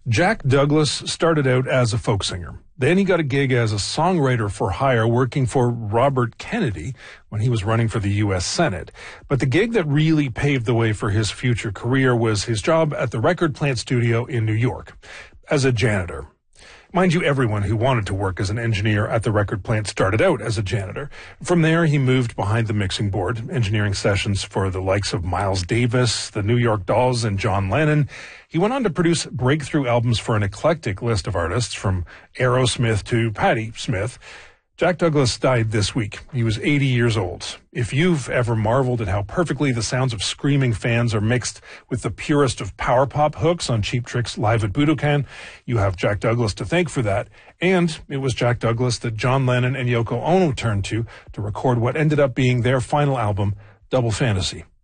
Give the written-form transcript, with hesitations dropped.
Jack Douglas started out as a folk singer. Then he got a gig as a songwriter for hire working for Robert Kennedy when he was running for the U.S. Senate. But the gig that really paved the way for his future career was his job at the Record Plant Studio in New York as a janitor. Mind you, everyone who wanted to work as an engineer at the record plant started out as a janitor. From there, he moved behind the mixing board, engineering sessions for the likes of Miles Davis, the New York Dolls, and John Lennon. He went on to produce breakthrough albums for an eclectic list of artists, from Aerosmith to Patti Smith. Jack Douglas died this week. He was 80 years old. If you've ever marveled at how perfectly the sounds of screaming fans are mixed with the purest of power pop hooks on Cheap Trick's Live at Budokan, you have Jack Douglas to thank for that. And it was Jack Douglas that John Lennon and Yoko Ono turned to record what ended up being their final album, Double Fantasy.